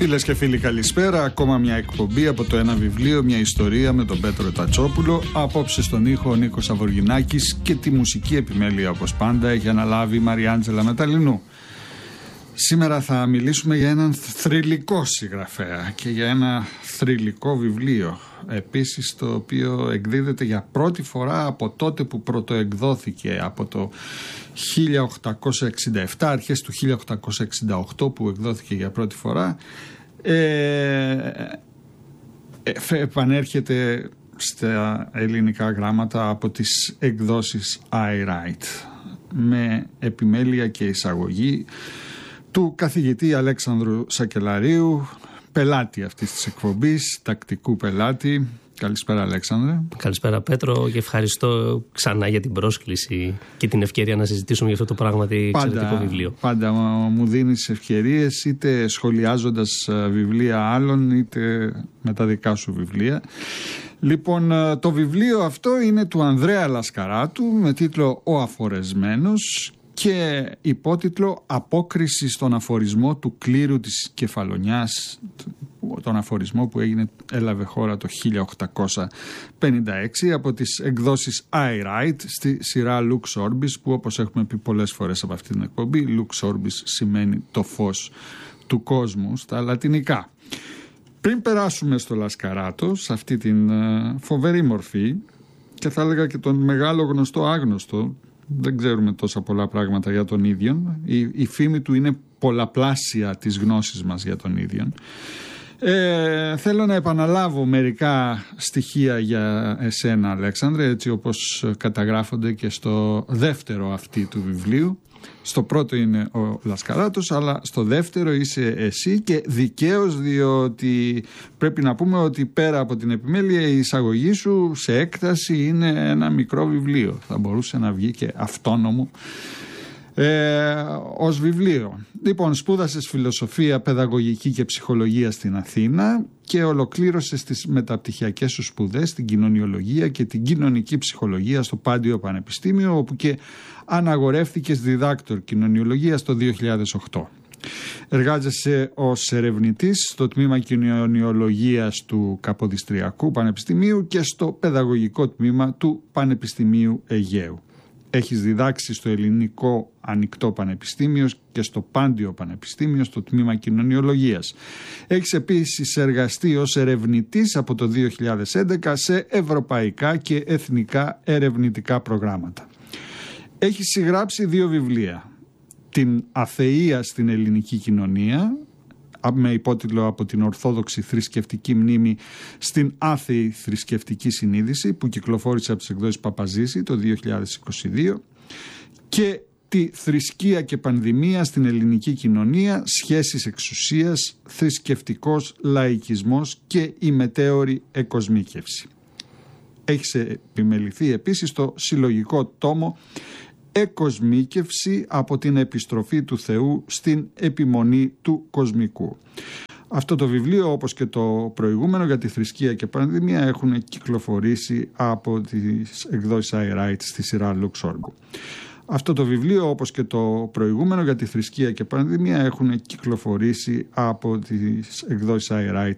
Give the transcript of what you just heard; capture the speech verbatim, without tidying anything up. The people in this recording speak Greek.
Φίλες και φίλοι, καλησπέρα. Ακόμα μια εκπομπή από το Ένα Βιβλίο, μια ιστορία με τον Πέτρο Τατσόπουλο. Απόψε στον ήχο ο Νίκος Αβοργινάκης και τη μουσική επιμέλεια, όπως πάντα, έχει αναλάβει η Μαριάντζελα Μεταλλινού. Σήμερα θα μιλήσουμε για έναν θρυλικό συγγραφέα και για ένα θρυλικό βιβλίο. Επίσης, το οποίο εκδίδεται για πρώτη φορά από τότε που πρωτοεκδόθηκε, από το χίλια οκτακόσια εξήντα επτά, αρχές του χίλια οκτακόσια εξήντα οκτώ που εκδόθηκε για πρώτη φορά. Ε, επανέρχεται στα ελληνικά γράμματα από τις εκδόσεις I Write, με επιμέλεια και εισαγωγή του καθηγητή Αλέξανδρου Σακελαρίου, πελάτη αυτής της εκπομπής, τακτικού πελάτη. Καλησπέρα, Αλέξανδρε. Καλησπέρα, Πέτρο, και ευχαριστώ ξανά για την πρόσκληση και την ευκαιρία να συζητήσουμε για αυτό το πράγματι εξαιρετικό βιβλίο. Πάντα μου δίνεις ευκαιρίες, είτε σχολιάζοντας βιβλία άλλων, είτε με τα δικά σου βιβλία. Λοιπόν, το βιβλίο αυτό είναι του Ανδρέα Λασκαράτου με τίτλο «Ο Αφορεσμένος» και υπότιτλο «Απόκριση στον αφορισμό του κλήρου της Κεφαλονιάς», τον αφορισμό που έγινε, έλαβε χώρα το χίλια οκτακόσια πενήντα έξι από τις εκδόσεις I Write στη σειρά Lux Orbis, που όπως έχουμε πει πολλές φορές από αυτή την εκπομπή, Lux Orbis σημαίνει το φως του κόσμου στα λατινικά. Πριν περάσουμε στο Λασκαράτο, σε αυτή την φοβερή μορφή, και θα έλεγα και τον μεγάλο γνωστό άγνωστο, δεν ξέρουμε τόσα πολλά πράγματα για τον ίδιον, η, η φήμη του είναι πολλαπλάσια της γνώσης μας για τον ίδιον. Ε, θέλω να επαναλάβω μερικά στοιχεία για εσένα, Αλέξανδρε, έτσι όπως καταγράφονται και στο δεύτερο αυτή του βιβλίου. Στο πρώτο είναι ο Λασκαράτος, αλλά στο δεύτερο είσαι εσύ, και δικαίως, διότι πρέπει να πούμε ότι πέρα από την επιμέλεια, η εισαγωγή σου σε έκταση είναι ένα μικρό βιβλίο. Θα μπορούσε να βγει και αυτόνομο ε, ως βιβλίο. Λοιπόν, σπούδασες φιλοσοφία, παιδαγωγική και ψυχολογία στην Αθήνα και ολοκλήρωσες τις μεταπτυχιακές σου σπουδές στην κοινωνιολογία και την κοινωνική ψυχολογία στο Πάντιο Πανεπιστήμιο, όπου και αναγορεύτηκες διδάκτορ κοινωνιολογίας το δύο χιλιάδες οκτώ. Εργάζεσαι ως ερευνητής στο τμήμα κοινωνιολογίας του Καποδιστριακού Πανεπιστημίου και στο παιδαγωγικό τμήμα του Πανεπιστημίου Αιγαίου. Έχεις διδάξει στο Ελληνικό Ανοιχτό Πανεπιστήμιο και στο Πάντιο Πανεπιστήμιο στο τμήμα κοινωνιολογίας. Έχεις επίσης εργαστεί ως ερευνητής από το δύο χιλιάδες έντεκα σε ευρωπαϊκά και εθνικά ερευνητικά προγράμματα. Έχεις συγγράψει δύο βιβλία. Την Αθεία στην ελληνική κοινωνία, με υπότιτλο «Από την Ορθόδοξη θρησκευτική μνήμη στην άθεη θρησκευτική συνείδηση», που κυκλοφόρησε από τις εκδόσεις Παπαζήση το δύο χιλιάδες είκοσι δύο, και τη Θρησκεία και Πανδημία στην ελληνική κοινωνία, σχέσεις εξουσίας, θρησκευτικός λαϊκισμός και η μετέωρη εκοσμίκευση. Έχεις επιμεληθεί επίσης το συλλογικό τόμο «Εκοσμίκευση από την επιστροφή του Θεού στην επιμονή του κοσμικού». Αυτό το βιβλίο, όπως και το προηγούμενο για τη θρησκεία και πανδημία, έχουν κυκλοφορήσει από τις εκδόσεις I Write στη σειρά Lux Orbis. Αυτό το βιβλίο, όπως και το προηγούμενο για τη θρησκεία και πανδημία, έχουν κυκλοφορήσει από τις εκδόσεις I Write